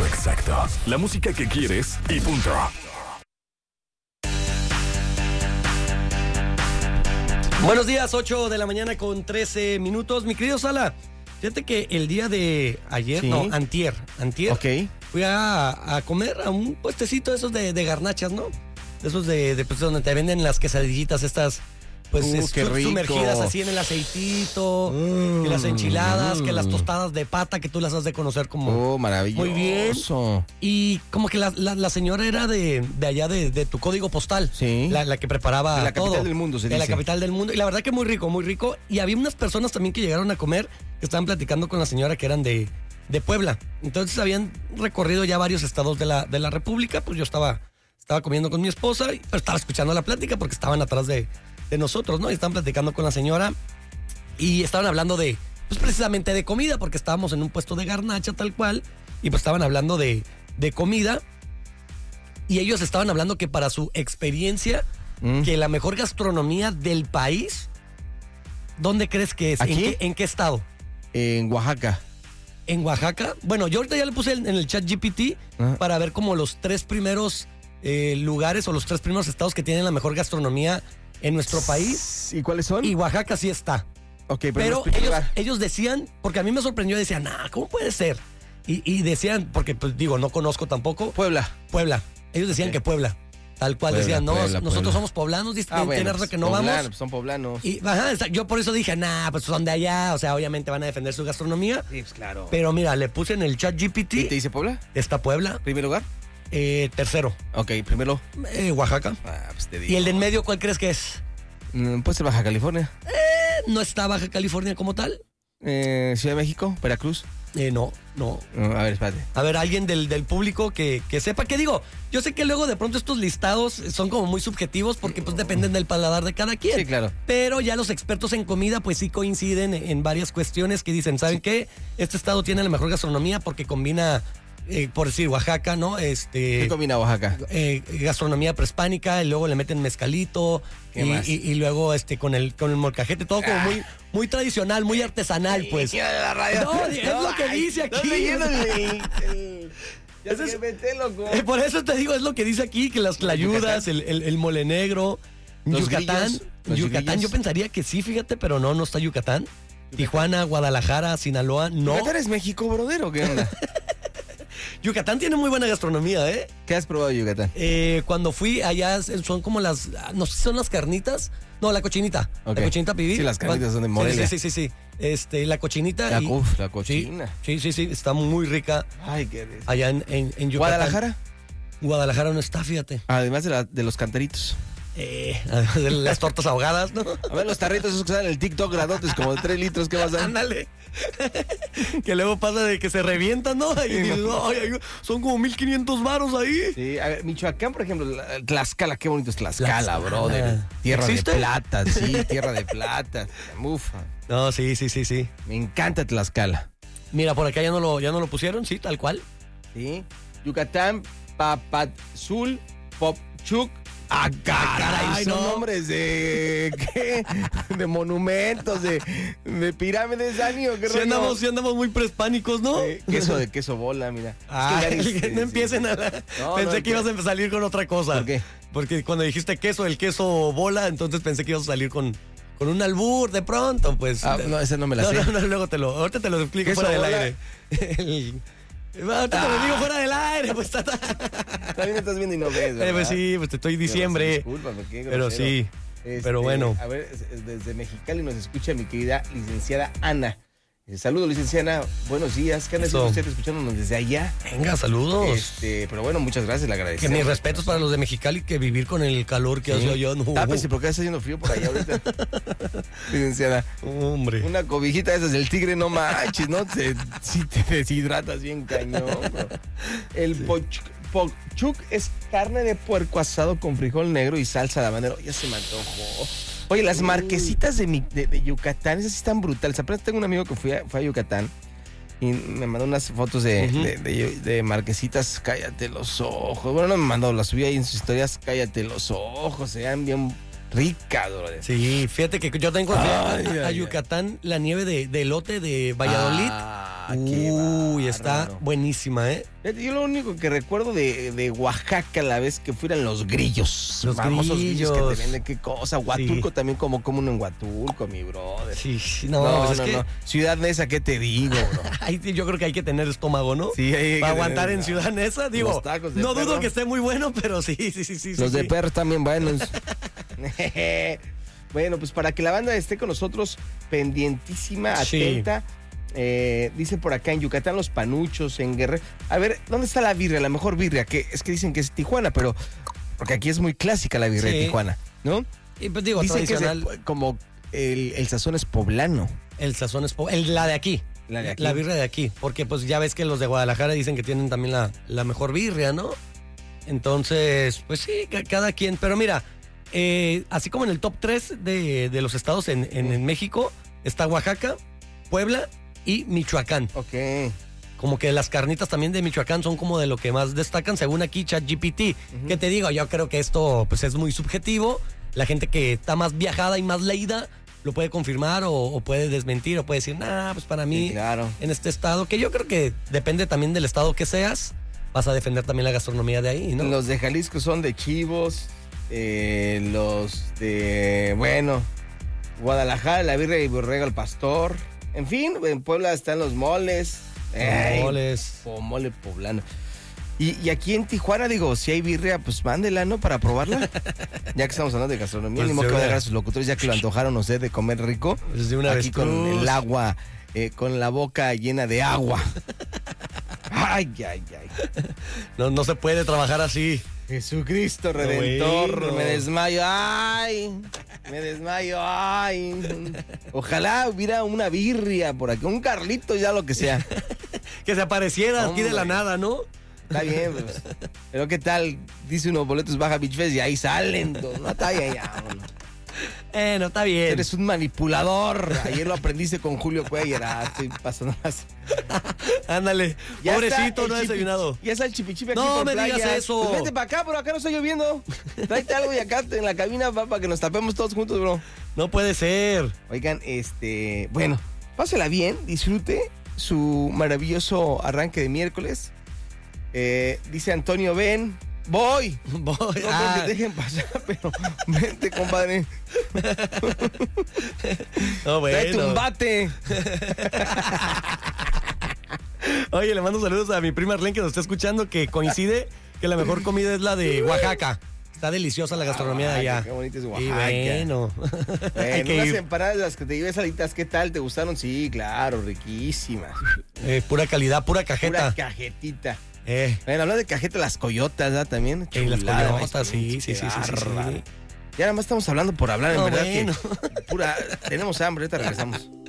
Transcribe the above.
momento exacto. La música que quieres y punto. Buenos días, 8 de la mañana con 13 minutos. Mi querido Sala, fíjate que el día de ayer, Sí. no, antier, Ok. fui a comer a un puestecito de esos de garnachas, ¿no? De esos de pues, donde te venden las quesadillitas estas, pues Qué rico. sumergidas así en el aceitito, que las enchiladas, que las tostadas de pata, que tú las has de conocer como... Oh, maravilloso. Muy bien. Y como que la señora era de allá de tu código postal. Sí. La que preparaba De la capital todo. del mundo, se De la dice. capital del mundo. Y la verdad que muy rico, muy rico. Y había unas personas también que llegaron a comer, que estaban platicando con la señora que eran de Puebla. Entonces habían recorrido ya varios estados de la República. Pues yo estaba comiendo con mi esposa, pero estaba escuchando la plática porque estaban atrás de nosotros, ¿no? Y estaban platicando con la señora y estaban hablando pues precisamente de comida, porque estábamos en un puesto de garnacha tal cual, y pues estaban hablando de comida, y ellos estaban hablando que para su experiencia, que la mejor gastronomía del país, ¿dónde crees que es? ¿Aquí? ¿En qué estado? En Oaxaca. ¿En Oaxaca? Bueno, yo ahorita ya le puse en el chat GPT para ver como los 3 primeros lugares o los 3 primeros estados que tienen la mejor gastronomía en nuestro país. ¿Y cuáles son? Y Oaxaca sí está. Ok, Pero ellos decían, porque a mí me sorprendió, decían, ¿cómo puede ser? Y decían, porque pues digo, no conozco tampoco. Puebla. Ellos decían Ok. que Puebla. Tal cual, Puebla, decían, Puebla, nosotros Puebla. somos poblanos, tienen razón que no poblanos, vamos. Son poblanos. Y yo por eso dije, pues son de allá, o sea, obviamente van a defender su gastronomía. Sí, pues claro. Pero mira, le puse en el chat ¿Y GPT, te dice Puebla? está Puebla, ¿Primer lugar? tercero, Ok, primero. Oaxaca. Pues te digo. ¿Y el de en medio cuál crees que es? Puede ser Baja California. ¿No está Baja California como tal? Ciudad de México, Veracruz. No. A ver, espérate. A ver, alguien del público que sepa. ¿Qué digo? Yo sé que luego de pronto estos listados son como muy subjetivos porque pues dependen del paladar de cada quien. Sí, claro. Pero ya los expertos en comida pues sí coinciden en varias cuestiones que dicen, ¿saben qué? Este estado tiene la mejor gastronomía porque combina, por decir, Oaxaca, ¿no? ¿Qué combina Oaxaca? Gastronomía prehispánica y luego le meten mezcalito ¿Qué más? y luego con el molcajete, todo como muy tradicional, muy artesanal, pues. La radio. No, es lo que dice aquí. Estás leyendo Ya Ese se es- vete, loco. Por eso te digo, es lo que dice aquí, que las tlayudas, el mole negro, Los Yucatán. grillos, los Yucatán, grillos. yo pensaría que sí, fíjate, pero no está Yucatán. Tijuana, Guadalajara, Sinaloa, no. ¿Yucatán es México, brother, o qué onda? Yucatán tiene muy buena gastronomía, ¿eh? ¿Qué has probado de Yucatán? Cuando fui allá son como no sé si son las carnitas. No, la cochinita. Ok. La cochinita pibil. Sí, las carnitas son de Morelia. Sí. La cochinita. La cochina. Sí, está muy rica Ay, qué rico. allá en Yucatán. ¿Guadalajara? Guadalajara no está, fíjate. Además de los cantaritos. De las tortas ahogadas, ¿no? A ver, los tarritos esos que salen en el TikTok gradotes, como de 3 litros, ¿qué vas a dar? Ándale. Que luego pasa de que se revientan, ¿no? Y dices, ay, son como 1,500 varos ahí. Sí, a ver, Michoacán, por ejemplo, Tlaxcala, qué bonito es Tlaxcala, Tlaxcala. brother. Tierra ¿Existe? de plata, sí, tierra de plata. Ufa, No, sí. me encanta Tlaxcala. Mira, por acá ya no lo pusieron, sí, tal cual. Sí, Yucatán, Papazul, Popchuc. Ah, caray, son no. nombres de ¿qué? De monumentos, de pirámides, Dani, ¿o qué Sí rollo? andamos muy prehispánicos, ¿no? Queso bola, mira. Ah, Es que ya no empiecen a Pensé que ibas a salir con otra cosa. ¿Por qué? Porque cuando dijiste el queso bola, entonces pensé que ibas a salir con un albur de pronto, pues. No, esa no me la sé. No, luego ahorita te lo explico ¿Queso fuera del bola? aire. Ahorita te lo digo fuera del aire, pues está. También estás viendo y no ves, ¿verdad? Pues sí, pues te estoy diciembre. Discúlpame, qué Pero grosero. sí. Pero bueno. A ver, desde Mexicali nos escucha mi querida licenciada Ana. Saludos, licenciada. Buenos días. ¿Qué anda haciendo Eso. usted escuchándonos desde allá? Venga, saludos. Pero bueno, muchas gracias, le Que agradecemos. mis respetos para los de Mexicali, que vivir con el calor que Sí. hace allá. No. Tápese porque está haciendo frío por allá ahorita. Licenciada. Hombre. Una cobijita de esas del tigre, no manches, ¿no? Si te deshidratas bien cañón, bro. El pochuc es carne de puerco asado con frijol negro y salsa de habanero. Ya se me antojó. Oye, las marquesitas de Yucatán, esas sí están brutales. Apenas tengo un amigo que fue a Yucatán y me mandó unas fotos de marquesitas. Cállate los ojos. Bueno, no me mandó, las subí ahí en sus historias. Cállate los ojos, se vean bien ricas, brother. Sí, fíjate que yo tengo Ay, a ay, Yucatán la nieve de elote de Valladolid. Uy, está bárbaro. buenísima, ¿eh? Yo lo único que recuerdo de Oaxaca la vez que fueran los grillos. Los famosos grillos que grillos. te venden, qué cosa. Huatulco Sí. también como uno en Huatulco, mi brother. Sí, no, pues es que Ciudad Neza, ¿qué te digo, bro? ahí sí yo creo que hay que tener estómago, ¿no? Sí, hay que Para tener- aguantar en Ciudad Neza, digo, Los tacos de no dudo perro. que esté muy bueno, pero sí. Los de sí. perro también buenos. Bueno, pues para que la banda esté con nosotros pendientísima, Sí. atenta. Dice por acá en Yucatán los panuchos, en Guerrero. A ver, ¿dónde está la birria? La mejor birria, que es que dicen que es Tijuana, pero porque aquí es muy clásica la birria de Sí. Tijuana, ¿no? Y pues digo, Dicen que tradicional, como el sazón es poblano. el sazón es la de aquí. La de aquí. La birria de aquí, porque pues ya ves que los de Guadalajara dicen que tienen también la mejor birria, ¿no? Entonces, pues sí, cada quien. Pero mira, así como en el top 3 de los estados en México, está Oaxaca, Puebla y Michoacán. Ok. Como que las carnitas también de Michoacán son como de lo que más destacan, según aquí ChatGPT. ¿Qué te digo? Yo creo que esto pues es muy subjetivo. La gente que está más viajada y más leída lo puede confirmar o puede desmentir o puede decir, nah, pues para mí Sí, claro. en este estado, que yo creo que depende también del estado que seas, vas a defender también la gastronomía de ahí, ¿no? Los de Jalisco son de chivos. Los de, bueno, Guadalajara, la birria y borrego al pastor. En fin, en Puebla están los moles. Moles. Mole poblano. Y aquí en Tijuana, digo, si hay birria, pues mándela, ¿no? Para probarla. Ya que estamos hablando de gastronomía, Pues ni modo de que van a una. dejar a sus locutores, ya que lo antojaron usted de comer rico. Pues de una Aquí vez con el agua, con la boca llena de agua. Ay. No se puede trabajar así. Jesucristo Redentor, Bueno. me desmayo, ay. Ojalá hubiera una birria por aquí, un Carlito, ya lo que sea. Que se apareciera aquí de la Hombre. nada, ¿no? Está bien, pues. Pero qué tal, dice unos boletos Baja Beach Fest y ahí salen, no está bien ya. Bueno. No está bien. Eres un manipulador. Ayer lo aprendiste con Julio Cuellar. Estoy pasando más. Ándale, Ya está pobrecito, el no ha chipi- desayunado. Ya está el chipichipi aquí No por me digas playa. eso. Pues vete para acá, por acá no está lloviendo. Tráete algo y acá en la cabina para que nos tapemos todos juntos, bro. No puede ser. Oigan, bueno, pásela bien, disfrute su maravilloso arranque de miércoles. Dice Antonio, ven, voy. Voy. No creo Ah, que dejen pasar, pero vente, compadre. no, Tráete bueno. un bate. Oye, le mando saludos a mi prima Arlene que nos está escuchando, que coincide que la mejor comida es la de Oaxaca. Está deliciosa la gastronomía de allá. Qué bonito es Y Oaxaca. bueno. Hay que unas ir. empanadas las que te llevé salitas, ¿qué tal? ¿Te gustaron? Sí, claro, riquísimas. Pura calidad, pura cajeta. Pura cajetita. Eh, Bueno, hablando de cajeta, las coyotas, ¿verdad? También. y las Chulada, coyotas, sí. qué bárbaro. Ya nada más estamos hablando por hablar, en No, verdad bueno. que tenemos hambre, ahorita regresamos.